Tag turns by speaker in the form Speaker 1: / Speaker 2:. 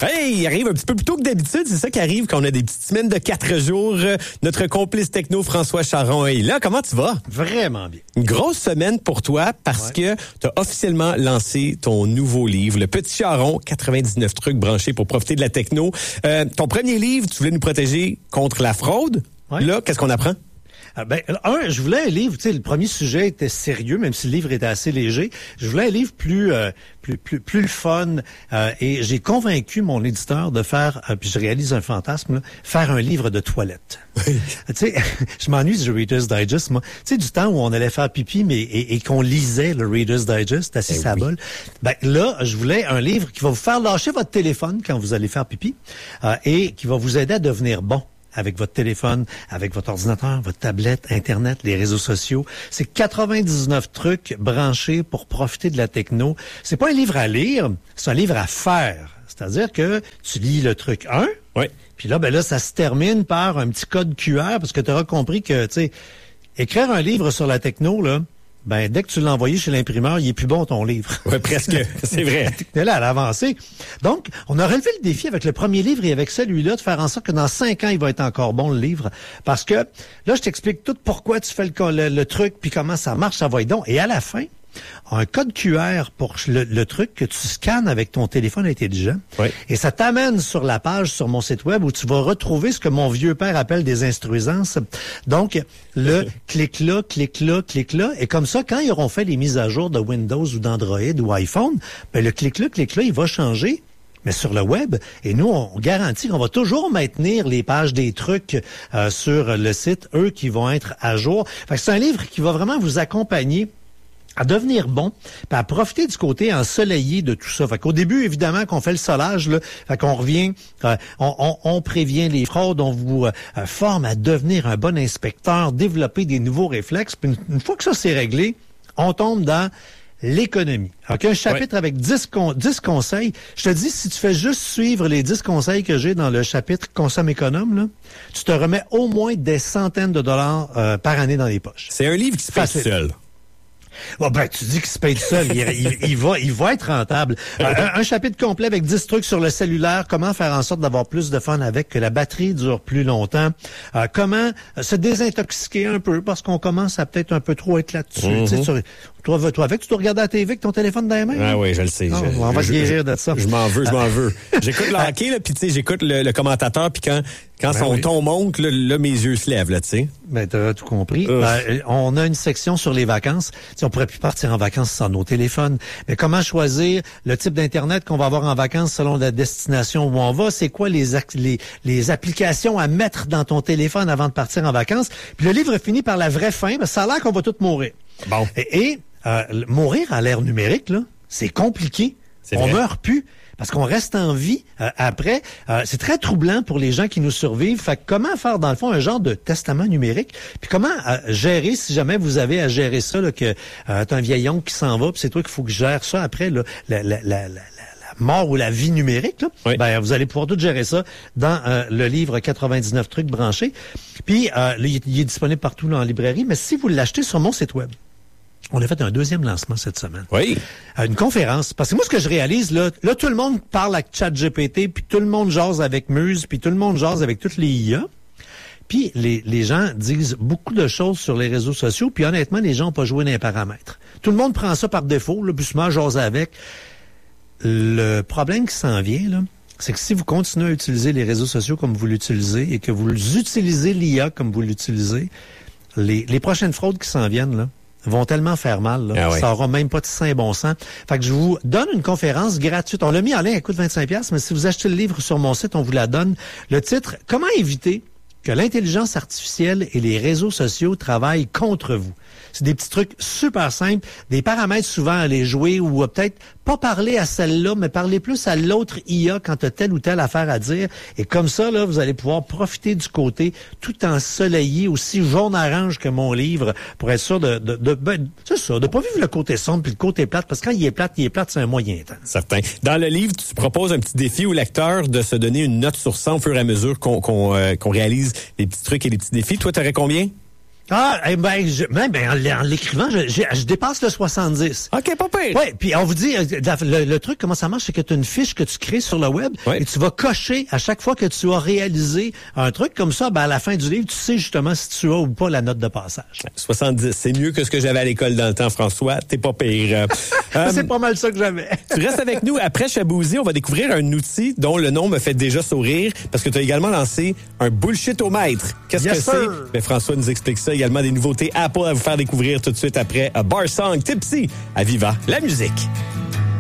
Speaker 1: Hey, il arrive un petit peu plus tôt que d'habitude. C'est ça qui arrive quand on a des petites semaines de 4 jours. Notre complice techno, François Charon, est là. Comment tu vas?
Speaker 2: Vraiment bien.
Speaker 1: Une grosse semaine pour toi parce que tu as officiellement lancé ton nouveau livre, Le Petit Charon, 99 trucs branchés pour profiter de la techno. Ton premier livre, tu voulais nous protéger contre la fraude. Ouais. Là, qu'est-ce qu'on apprend?
Speaker 2: Je voulais un livre, tu sais, le premier sujet était sérieux, même si le livre était assez léger. Je voulais un livre plus le fun, et j'ai convaincu mon éditeur de faire, puis je réalise un fantasme, là, faire un livre de toilette. Oui. Tu sais, je m'ennuie du Reader's Digest, moi. Tu sais, du temps où on allait faire pipi, mais et qu'on lisait le Reader's Digest, assis sa bol. Là, je voulais un livre qui va vous faire lâcher votre téléphone quand vous allez faire pipi, et qui va vous aider à devenir bon avec votre téléphone, avec votre ordinateur, votre tablette, Internet, les réseaux sociaux. C'est 99 trucs branchés pour profiter de la techno. C'est pas un livre à lire, c'est un livre à faire. C'est-à-dire que tu lis le truc 1, oui. Puis là, ça se termine par un petit code QR, parce que tu auras compris que, tu sais, écrire un livre sur la techno, là, dès que tu l'as envoyé chez l'imprimeur, il est plus bon ton livre.
Speaker 1: Oui, presque. C'est vrai.
Speaker 2: Là, elle a avancé. Donc, on a relevé le défi avec le premier livre et avec celui-là de faire en sorte que dans 5 ans, il va être encore bon, le livre. Parce que là, je t'explique tout pourquoi tu fais le truc, puis comment ça marche, ça va être donc. Et à la fin, un code QR pour le truc que tu scannes avec ton téléphone intelligent. Oui. Et ça t'amène sur la page sur mon site web où tu vas retrouver ce que mon vieux père appelle des instruisances. Donc, le clique là. Et comme ça, quand ils auront fait les mises à jour de Windows ou d'Android ou iPhone, le clique là, il va changer. Mais sur le web, et nous, on garantit qu'on va toujours maintenir les pages des trucs sur le site, eux qui vont être à jour. Fait que c'est un livre qui va vraiment vous accompagner à devenir bon, puis à profiter du côté ensoleillé de tout ça. Fait qu'au début, évidemment, qu'on fait le solage, là, fait qu'on revient, on prévient les fraudes, on vous forme à devenir un bon inspecteur, développer des nouveaux réflexes. Puis une fois que ça c'est réglé, on tombe dans l'économie. Donc, un chapitre avec 10 conseils. Je te dis, si tu fais juste suivre les 10 conseils que j'ai dans le chapitre Consomme économe, là, tu te remets au moins des centaines de dollars par année dans les poches.
Speaker 1: C'est un livre qui se paye seul.
Speaker 2: Oh, tu dis qu'il se paye tout seul. Il va être rentable. Un chapitre complet avec 10 trucs sur le cellulaire. Comment faire en sorte d'avoir plus de fun avec, que la batterie dure plus longtemps. Comment se désintoxiquer un peu parce qu'on commence à peut-être un peu trop être là-dessus. Mm-hmm. Toi, tu dois regarder la TV avec ton téléphone dans les mains.
Speaker 1: Ah oui, je le sais.
Speaker 2: On va se guérir de ça.
Speaker 1: Je m'en veux. J'écoute le hockey, là, puis tu sais, j'écoute le commentateur, puis quand son ton monte, là, mes yeux se lèvent, là, tu sais.
Speaker 2: T'as tout compris. On a une section sur les vacances. T'sais, on pourrait plus partir en vacances sans nos téléphones. Mais comment choisir le type d'Internet qu'on va avoir en vacances selon la destination où on va? C'est quoi les applications à mettre dans ton téléphone avant de partir en vacances? Puis le livre finit par la vraie fin, parce que ça a l'air qu'on va tous mourir.
Speaker 1: Bon.
Speaker 2: Et mourir à l'ère numérique, là, c'est compliqué. On meurt plus. Parce qu'on reste en vie après. C'est très troublant pour les gens qui nous survivent. Fait que comment faire, dans le fond, un genre de testament numérique? Puis comment gérer, si jamais vous avez à gérer ça, là, que t'as un vieil oncle qui s'en va, puis c'est toi qu'il faut que je gère ça après, là, la mort ou la vie numérique, là. Oui. Vous allez pouvoir tout gérer ça dans le livre 99 trucs branchés. Puis il est disponible partout là, en librairie, mais si vous l'achetez sur mon site web, on a fait un deuxième lancement cette semaine.
Speaker 1: Oui.
Speaker 2: Une conférence. Parce que moi, ce que je réalise, là, tout le monde parle avec ChatGPT, puis tout le monde jase avec Muse, puis tout le monde jase avec toutes les IA. Puis les gens disent beaucoup de choses sur les réseaux sociaux, puis honnêtement, les gens n'ont pas joué dans les paramètres. Tout le monde prend ça par défaut, là, puis souvent jase avec. Le problème qui s'en vient, là, c'est que si vous continuez à utiliser les réseaux sociaux comme vous l'utilisez et que vous utilisez l'IA comme vous l'utilisez, les prochaines fraudes qui s'en viennent, là, vont tellement faire mal, là. Ça aura même pas de saint bon sens. Fait que je vous donne une conférence gratuite. On l'a mis en ligne, elle coûte 25$, mais si vous achetez le livre sur mon site, on vous la donne. Le titre, Comment éviter que l'intelligence artificielle et les réseaux sociaux travaillent contre vous. C'est des petits trucs super simples, des paramètres souvent à les jouer ou peut-être pas parler à celle-là, mais parler plus à l'autre IA quand tu as telle ou telle affaire à dire. Et comme ça, là, vous allez pouvoir profiter du côté tout ensoleillé, aussi jaune-orange que mon livre, pour être sûr de pas vivre le côté sombre puis le côté plate, parce que quand il est plate, c'est un moyen temps.
Speaker 1: Certain. Dans le livre, tu proposes un petit défi au lecteur de se donner une note sur 100 au fur et à mesure qu'on réalise les petits trucs et les petits défis. Toi, t'aurais combien?
Speaker 2: En l'écrivant, je dépasse le 70.
Speaker 1: OK, pas pire.
Speaker 2: Oui, puis on vous dit, le truc, comment ça marche, c'est que tu as une fiche que tu crées sur le web et tu vas cocher à chaque fois que tu as réalisé un truc comme ça, à la fin du livre, tu sais justement si tu as ou pas la note de passage.
Speaker 1: 70, c'est mieux que ce que j'avais à l'école dans le temps, François. T'es pas pire.
Speaker 2: C'est pas mal ça que j'avais.
Speaker 1: Tu restes avec nous. Après Chabouzy, on va découvrir un outil dont le nom me fait déjà sourire parce que tu as également lancé un bullshit-o-mètre. Qu'est-ce que c'est? Ben, François nous explique ça. Également des nouveautés Apple à vous faire découvrir tout de suite après A Bar Song Tipsy à Viva la musique.